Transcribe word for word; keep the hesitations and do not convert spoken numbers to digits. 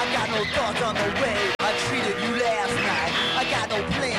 got no thoughts on the way I treated you last night. I got no plan